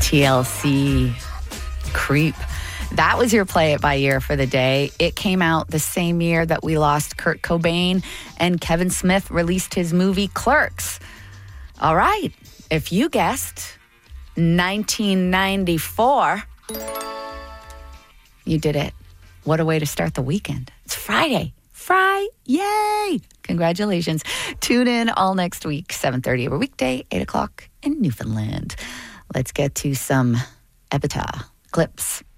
TLC. Creep. That was your play it by ear for the day. It came out the same year that we lost Kurt Cobain and Kevin Smith released his movie Clerks. All right. If you guessed 1994, you did it. What a way to start the weekend. It's Friday. Yay! Congratulations. Tune in all next week, 7:30 every weekday, 8 o'clock in Newfoundland. Let's get to some Epitaph clips.